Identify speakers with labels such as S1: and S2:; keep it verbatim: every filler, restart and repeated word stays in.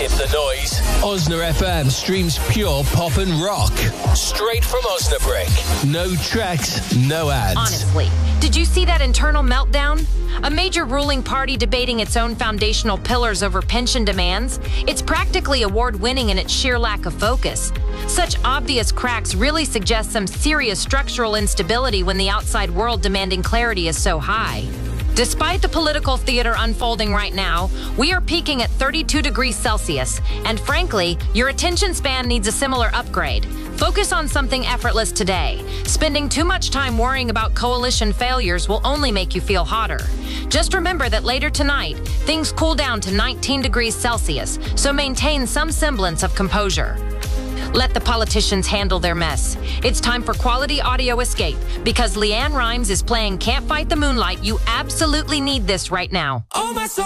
S1: Skip the noise. Osna F M streams pure pop and rock. Straight from Osnabrück. No tracks, no ads.
S2: Honestly, did you see that internal meltdown? A major ruling party debating its own foundational pillars over pension demands? It's practically award-winning in its sheer lack of focus. Such obvious cracks really suggest some serious structural instability when the outside world demanding clarity is so high. Despite the political theater unfolding right now, we are peaking at thirty-two degrees Celsius, and frankly, your attention span needs a similar upgrade. Focus on something effortless today. Spending too much time worrying about coalition failures will only make you feel hotter. Just remember that later tonight, things cool down to nineteen degrees Celsius, so maintain some semblance of composure. Let the politicians handle their mess. It's time for Quality Audio Escape, because Leanne Rimes is playing Can't Fight the Moonlight. You absolutely need this right now.
S3: Oh, my